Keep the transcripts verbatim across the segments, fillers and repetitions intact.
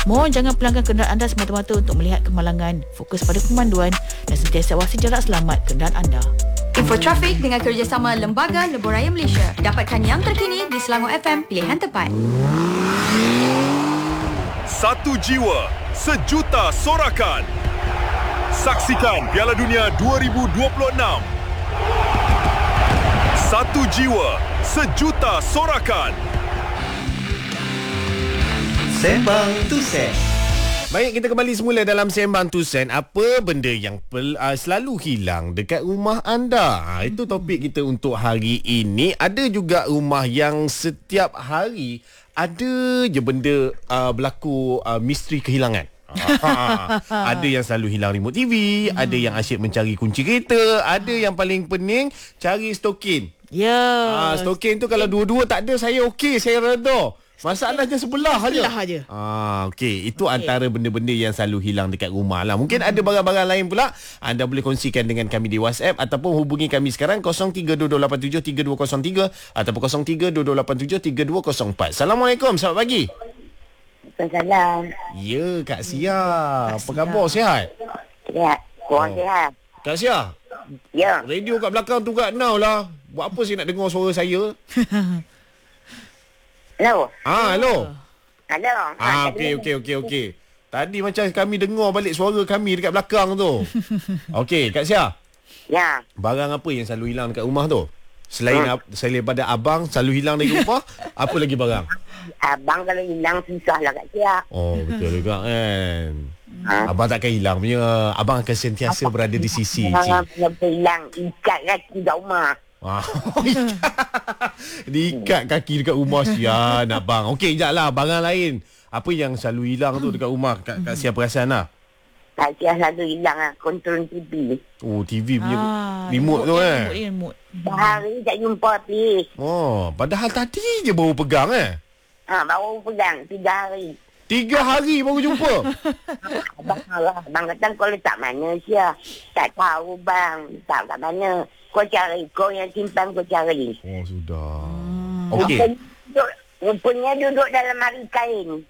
Mohon jangan pelanggan kenderaan anda semata-mata untuk melihat kemalangan. Fokus pada pemanduan dan sentiasa awasi jarak selamat kenderaan anda. Info trafik dengan kerjasama Lembaga Lebuh Raya Malaysia. Dapatkan yang terkini di Selangor F M, pilihan tepat. Satu jiwa, sejuta sorakan. Saksikan Piala Dunia dua ribu dua puluh enam. Satu jiwa, sejuta sorakan. Sembang Tusen. Baik, kita kembali semula dalam Sembang Tusen. Apa benda yang pel, uh, selalu hilang dekat rumah anda? Ha, itu topik kita untuk hari ini. Ada juga rumah yang setiap hari ada je benda uh, berlaku uh, misteri kehilangan. Ha, ada yang selalu hilang remote T V, hmm. ada yang asyik mencari kunci kereta, ada yang paling pening cari stokin. Ya. Yeah. Ha, stokin tu kalau dua-dua tak ada, saya okey, saya reda. Masalahnya sebelah aja. Sebelah aja. Ah, okey, itu okay. Antara benda-benda yang selalu hilang dekat rumah lah. Mungkin hmm. ada barang-barang lain pula. Anda boleh kongsikan dengan kami di WhatsApp ataupun hubungi kami sekarang kosong tiga dua dua lapan tujuh tiga dua kosong tiga ataupun kosong tiga dua dua lapan tujuh tiga dua kosong empat. Assalamualaikum, selamat pagi. Salam. Ya, Kak Sia. Apa khabar, sihat? Sihat. Kurang oh. sihat. Kak Sia. Ya. Radio kat belakang tu kat now lah. Buat apa saya nak dengar suara saya? Hello. Ah, hello. Hello. Ah, okey okey okey okey. Tadi macam kami dengar balik suara kami dekat belakang tu. Okey, Kak Sia. Ya. Barang apa yang selalu hilang dekat rumah tu? Selain hmm. selain daripada abang selalu hilang dari rumah, apa lagi barang? Abang kalau hilang susah lah Kak Sia. Oh, betul juga kan. Ha? Abang takkan hilang punya. Abang akan sentiasa abang berada di sisi. Abang hilang ikat kaki kat rumah. Ah, diikat kaki dekat rumah sian abang. Okey, sekejap lah. Barang lain. Apa yang selalu hilang tu dekat rumah? Kak, Kak Sia perasan lah. Kak Sia selalu hilang lah. Kontrol T V. Oh, T V punya ah, remote, remote tu eh. Remote, remote. Bahari tak jumpa please. Oh, padahal tadi je baru pegang eh. Ha, baru pegang. Tiga hari. Tiga hari baru jumpa. Abang lah. Abang kata kau letak mana Sia? Tak tahu bang. Tak kat mana. Kau cari. Kau yang simpan kau cari. Oh, sudah. Hmm. Okey. Rupanya duduk dalam mari kain.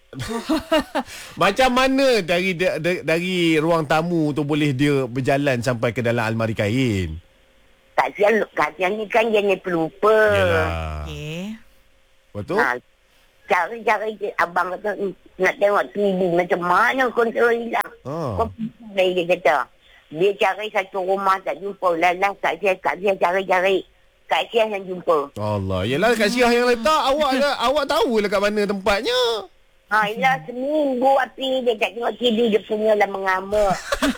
Macam mana dari dari, dari ruang tamu tu boleh dia berjalan sampai ke dalam almari kain? Kasihan, kasihan ni kan dia ni pelupa. Yalah. Okey. Betul? Ha, cari-cari abang kata nak tengok T V macam mana kontrol hilang. Ha. Kau pergi dia kata. Dia cari satu rumah tak jumpa. Lalas Kak Sia, Kak Sia cari-cari. Kak Sia yang jumpa. Allah. Yalah Kak Sia yang letak. Awak lah, awak tahulah kat mana tempatnya. Ha, ialah seminggu api dia tak tengok T V. Dia punya lah mengamuk.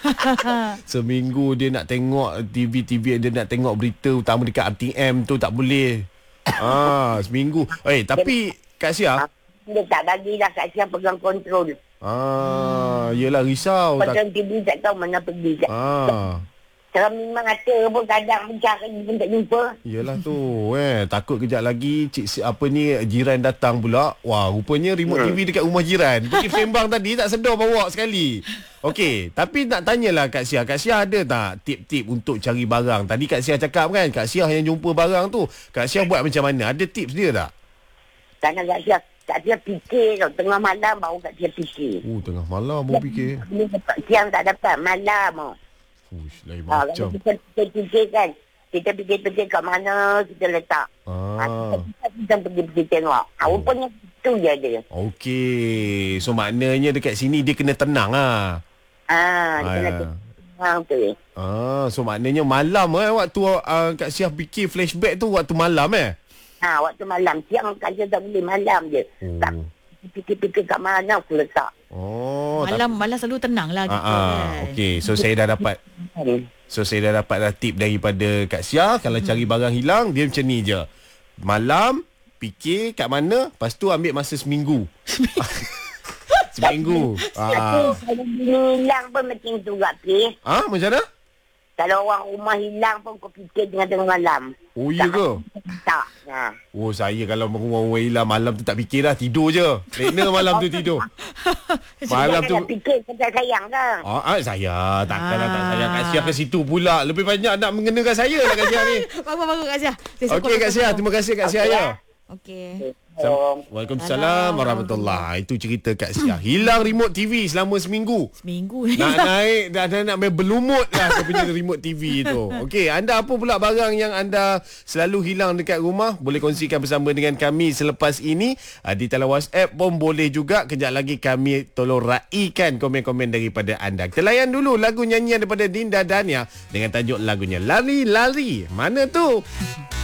Seminggu dia nak tengok T V-T V. Dia nak tengok berita utama dekat R T M tu tak boleh. Ah, seminggu. Eh, tapi Kak Sia. Dia tak bagilah Kak Sia pegang kontrol. Ah, yelah risau. Pasal T V tak tahu mana pergi. Ah. Seram memang kata pun kadang mencari pun tak jumpa. Yelah tu eh. Takut kejap lagi cik apa ni jiran datang pula. Wah, rupanya remote hmm. T V dekat rumah jiran. Pergi sembang tadi tak sedar bawa sekali. Okey, tapi nak tanyalah Kak Sia. Kak Sia ada tak tip-tip untuk cari barang? Tadi Kak Sia cakap kan, Kak Sia yang jumpa barang tu. Kak Sia buat macam mana? Ada tips dia tak? Tak nak Kak Sia. Kak Sia fikir tau. Tengah malam baru Kak Sia fikir. Oh, tengah malam baru fikir. Siang tak dapat. Malam. Uish, lain ha, macam. Kita fikir kan. Kita fikir-fikir kat mana kita letak. Ah. Ha, kita pergi-pergi tengok. Ha, rupanya itu je dia. Okey. So, maknanya dekat sini dia kena tenang lah. Ah, dia kena tenang tu. Ah, so maknanya malam eh waktu uh, Kak Sia fikir flashback tu waktu malam eh. Ha, waktu malam. Siang Kak Sia tak boleh, malam je. Oh. Tak fikir-fikir kat mana aku letak. Oh, malam tak... malam selalu tenang lah kita. Ah, ah. Okey, so saya dah dapat. So saya dah dapat dah tip daripada Kak Sia. Kalau hmm. cari barang hilang, dia macam ni je. Malam fikir kat mana, lepas tu ambil masa seminggu. Seminggu. Ah. Kalau hilang pun macam tu gak pi. Ah, macam mana? Kalau orang rumah hilang pun kau fikir tengah-tengah malam. Oh, iya ke? Tak. Ha. Oh, saya kalau rumah-rumah hilang malam tu tak fikir dah. Tidur je. Lena malam tu tidur. Malam tu. Fikir kata sayang kan? Ah, ah saya. Takkanlah tak sayang. Kak Sia ke situ pula. Lebih banyak nak mengenakan saya lah Kak Sia ni. Bagus-bagus Kak Sia. Okey Kak Sia. Terima kasih Kak Sia ya. Okey. Assalamualaikum. Waalaikumsalam warahmatullahi. Itu cerita Kak Sia. Hilang remote T V selama seminggu. Seminggu. Nak naik dah, dah nak main berlumut lah saya punya remote T V tu. Okey, anda apa pula barang yang anda selalu hilang dekat rumah? Boleh kongsikan bersama dengan kami selepas ini. Uh, di talian WhatsApp pun boleh juga. Kejap lagi kami tolong raikan komen-komen daripada anda. Kita layan dulu lagu nyanyian daripada Dinda Dania dengan tajuk lagunya Lari Lari. Mana tu?